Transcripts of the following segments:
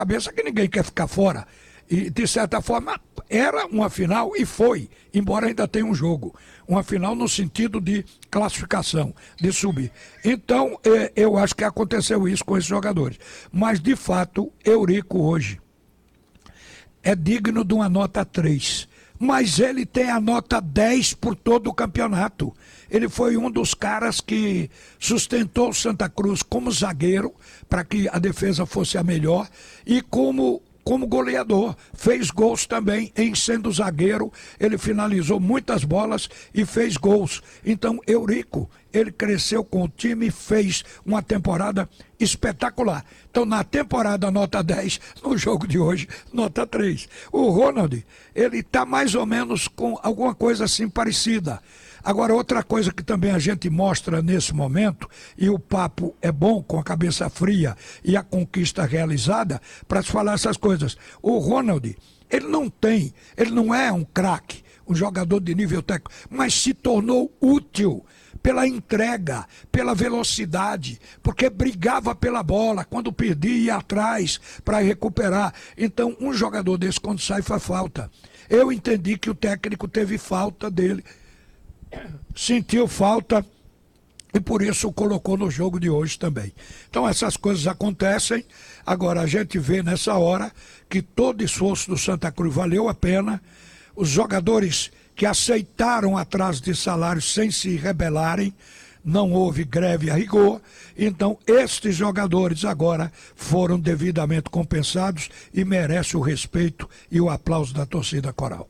cabeça que ninguém quer ficar fora. E, de certa forma, era uma final e foi, embora ainda tenha um jogo. Uma final no sentido de classificação, de subir. Então, eu acho que aconteceu isso com esses jogadores. Mas, de fato, Eurico hoje é digno de uma nota 3. Mas ele tem a nota 10 por todo o campeonato. Ele foi um dos caras que sustentou o Santa Cruz como zagueiro, para que a defesa fosse a melhor, e como goleador, fez gols também em sendo zagueiro, ele finalizou muitas bolas e fez gols. Então, Eurico, ele cresceu com o time e fez uma temporada espetacular. Então, na temporada, nota 10, no jogo de hoje, nota 3. O Ronald, ele está mais ou menos com alguma coisa assim parecida. Agora, outra coisa que também a gente mostra nesse momento, e o papo é bom com a cabeça fria e a conquista realizada, para se falar essas coisas. O Ronald, ele não é um craque, um jogador de nível técnico, mas se tornou útil pela entrega, pela velocidade, porque brigava pela bola, quando perdia ia atrás para recuperar. Então, um jogador desse, quando sai, faz falta. Eu entendi que o técnico teve falta dele, sentiu falta e por isso o colocou no jogo de hoje também. Então essas coisas acontecem. Agora a gente vê nessa hora que todo esforço do Santa Cruz valeu a pena. Os jogadores que aceitaram atraso de salário sem se rebelarem, não houve greve a rigor. Então estes jogadores agora foram devidamente compensados e merecem o respeito e o aplauso da torcida coral.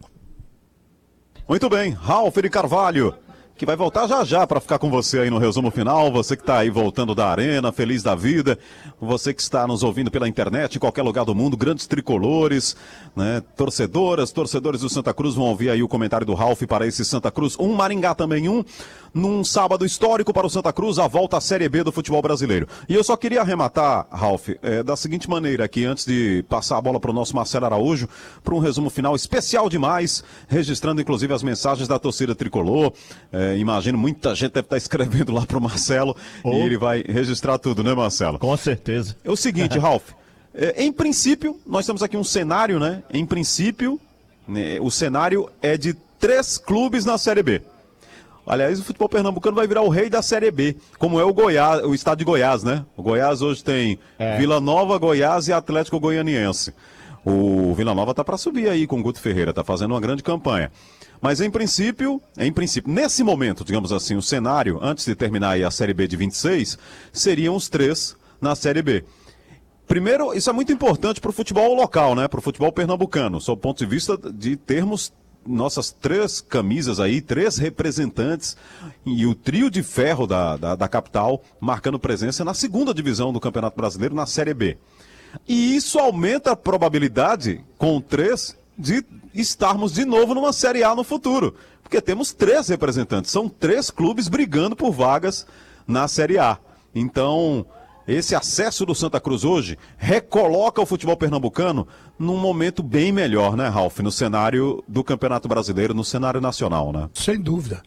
Muito bem, Ralf de Carvalho, que vai voltar já já para ficar com você aí no resumo final, você que está aí voltando da arena, feliz da vida, você que está nos ouvindo pela internet, em qualquer lugar do mundo, grandes tricolores, né, torcedores do Santa Cruz vão ouvir aí o comentário do Ralf para esse Santa Cruz 1, Maringá também 1, num sábado histórico para o Santa Cruz, a volta à Série B do futebol brasileiro. E eu só queria arrematar, Ralf, da seguinte maneira aqui, antes de passar a bola para o nosso Marcelo Araújo, para um resumo final especial demais, registrando inclusive as mensagens da torcida tricolor. Imagino muita gente deve estar escrevendo lá para o Marcelo e ele vai registrar tudo, né, Marcelo? Com certeza. É o seguinte, Ralf, em princípio, nós temos aqui um cenário, né? Em princípio, né, o cenário é de 3 clubes na Série B. Aliás, o futebol pernambucano vai virar o rei da Série B, como é o Goiás, o estado de Goiás, né? O Goiás hoje tem Vila Nova, Goiás e Atlético Goianiense. O Vila Nova tá para subir aí com o Guto Ferreira, tá fazendo uma grande campanha. Mas em princípio, nesse momento, digamos assim, o cenário, antes de terminar aí a Série B de 26, seriam os 3 na Série B. Primeiro, isso é muito importante para o futebol local, né? Para o futebol pernambucano, sob o ponto de vista de termos nossas 3 camisas aí, 3 representantes e o trio de ferro da capital marcando presença na 2ª divisão do Campeonato Brasileiro, na Série B. E isso aumenta a probabilidade, com 3, de estarmos de novo numa Série A no futuro. Porque temos 3 representantes, são 3 clubes brigando por vagas na Série A. Então, esse acesso do Santa Cruz hoje recoloca o futebol pernambucano num momento bem melhor, né, Ralf? No cenário do Campeonato Brasileiro, no cenário nacional, né? Sem dúvida.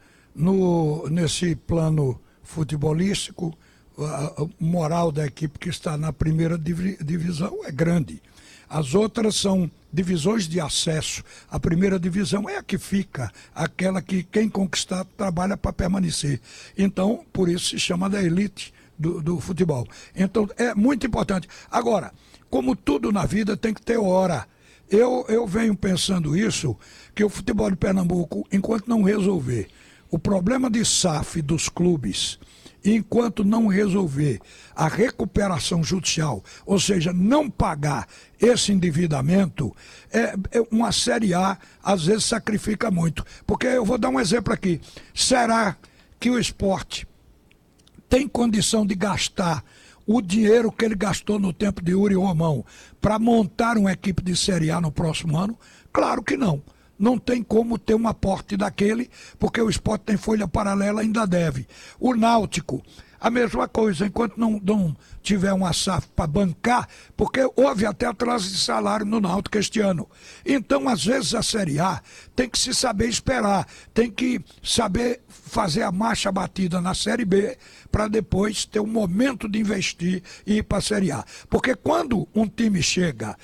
Nesse plano futebolístico, a moral da equipe que está na primeira divisão é grande. As outras são divisões de acesso. A primeira divisão é a que fica, aquela que quem conquistar trabalha para permanecer. Então, por isso se chama da elite do futebol. Então, é muito importante. Agora, como tudo na vida, tem que ter hora. Eu venho pensando isso, que o futebol de Pernambuco, enquanto não resolver o problema de SAF dos clubes, enquanto não resolver a recuperação judicial, ou seja, não pagar esse endividamento, uma Série A às vezes sacrifica muito. Porque eu vou dar um exemplo aqui. Será que o Sport tem condição de gastar o dinheiro que ele gastou no tempo de Yuri Romão para montar uma equipe de Série A no próximo ano? Claro que não. não tem como ter um aporte daquele, porque o Sport tem folha paralela, ainda deve. O Náutico, a mesma coisa, enquanto não tiver uma SAF para bancar, porque houve até atraso de salário no Náutico este ano. Então, às vezes, a Série A tem que se saber esperar, tem que saber fazer a marcha batida na Série B, para depois ter um momento de investir e ir para a Série A. Porque quando um time chega